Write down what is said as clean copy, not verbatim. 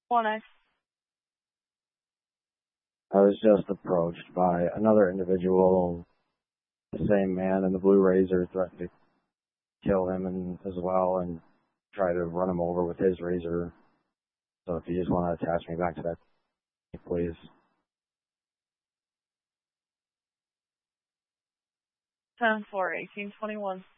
1X. I was just approached by another individual, the same man in the blue razor, threatened to kill him as well and try to run him over with his razor. So if you just want to attach me back to that, please. 10-4, 1821.